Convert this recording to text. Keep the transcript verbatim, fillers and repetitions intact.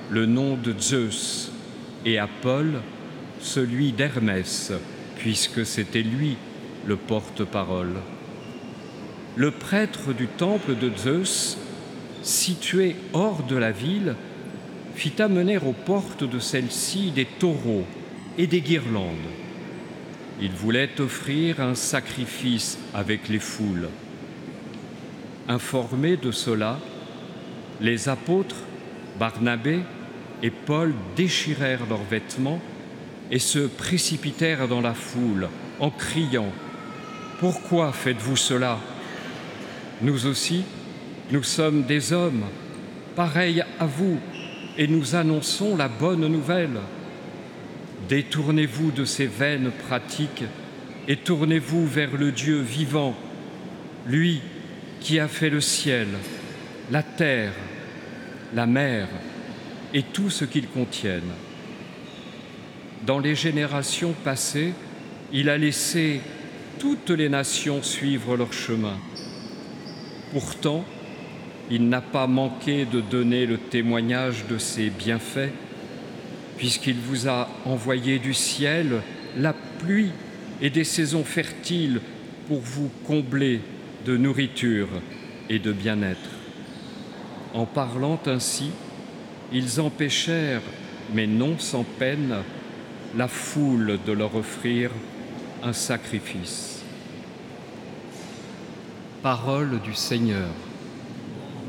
le nom de Zeus, et à Paul celui d'Hermès, puisque c'était lui le porte-parole. Le prêtre du temple de Zeus, situé hors de la ville, fit amener aux portes de celle-ci des taureaux et des guirlandes. Il voulait offrir un sacrifice avec les foules. Informés de cela, les apôtres Barnabé et Paul déchirèrent leurs vêtements et se précipitèrent dans la foule en criant « Pourquoi faites-vous cela ? Nous aussi, nous sommes des hommes, pareils à vous, et nous annonçons la bonne nouvelle. Détournez-vous de ces vaines pratiques et tournez-vous vers le Dieu vivant, lui qui a fait le ciel, la terre, la mer et tout ce qu'ils contiennent. Dans les générations passées, il a laissé toutes les nations suivre leur chemin. Pourtant, il n'a pas manqué de donner le témoignage de ses bienfaits, puisqu'il vous a envoyé du ciel la pluie et des saisons fertiles pour vous combler de nourriture et de bien-être. En parlant ainsi, ils empêchèrent, mais non sans peine, la foule de leur offrir un sacrifice. Parole du Seigneur.